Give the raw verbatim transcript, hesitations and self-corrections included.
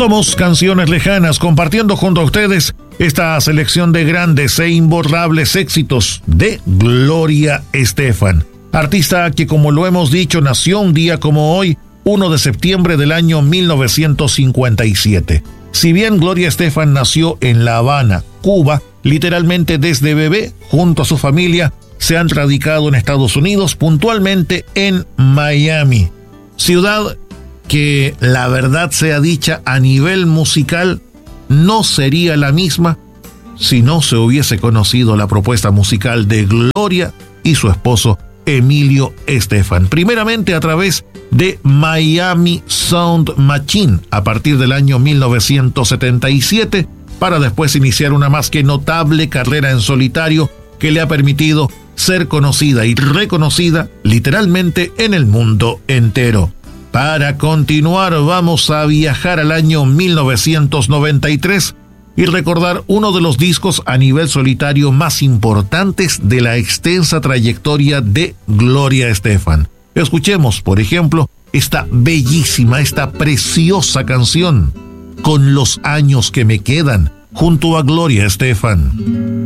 Somos Canciones Lejanas, compartiendo junto a ustedes esta selección de grandes e imborrables éxitos de Gloria Estefan, artista que, como lo hemos dicho, nació un día como hoy, primero de septiembre del año mil novecientos cincuenta y siete. Si bien Gloria Estefan nació en La Habana, Cuba, literalmente desde bebé, junto a su familia, se han radicado en Estados Unidos, puntualmente en Miami, ciudad que, la verdad sea dicha, a nivel musical no sería la misma si no se hubiese conocido la propuesta musical de Gloria y su esposo Emilio Estefan, primeramente a través de Miami Sound Machine a partir del año mil novecientos setenta y siete, para después iniciar una más que notable carrera en solitario que le ha permitido ser conocida y reconocida literalmente en el mundo entero. Para continuar, vamos a viajar al año mil novecientos noventa y tres y recordar uno de los discos a nivel solitario más importantes de la extensa trayectoria de Gloria Estefan. Escuchemos, por ejemplo, esta bellísima, esta preciosa canción, Con los años que me quedan, junto a Gloria Estefan.